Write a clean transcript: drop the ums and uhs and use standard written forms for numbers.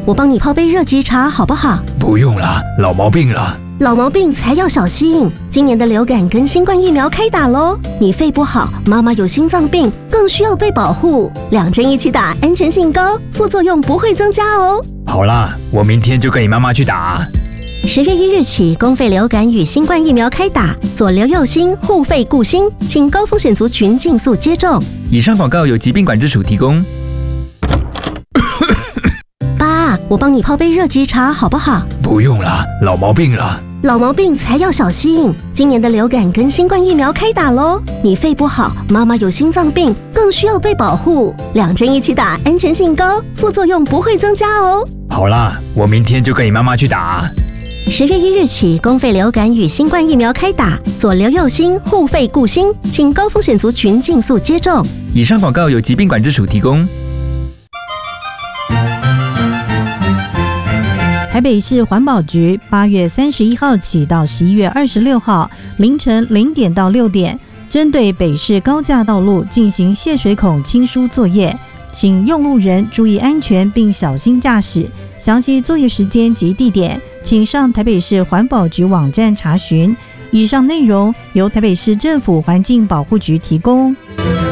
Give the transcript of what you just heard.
我帮你泡杯热吉茶好不好？ 不用了，老毛病了。 老毛病才要小心，今年的流感跟新冠疫苗开打咯，你肺不好，妈妈有心脏病，更需要被保护。2针一起打，安全性高，副作用不会增加哦。 好啦，我明天就跟你妈妈去打。 10月1日起，公费流感与新冠疫苗开打，左流右心，护肺顾心，请高风险族群尽速接种。 以上广告由疾病管制署提供。 爸，我帮你泡杯热吉茶好不好？ 不用了，老毛病了。 老毛病才要小心，今年的流感跟新冠疫苗开打咯，你肺不好，妈妈有心脏病，更需要被保护。2针一起打，安全性高，副作用不会增加哦。 好啦，我明天就跟你妈妈去打。 10月1日起，公费流感与新冠疫苗开打，左流右心，护肺顾心，请高风险族群尽速接种。 以上广告由疾病管制署提供。 台北市环保局8月31号起到11月26号凌晨0点到6点，针对北市高架道路进行泄水孔清疏作业，请用路人注意安全并小心驾驶。详细作业时间及地点，请上台北市环保局网站查询。以上内容由台北市政府环境保护局提供。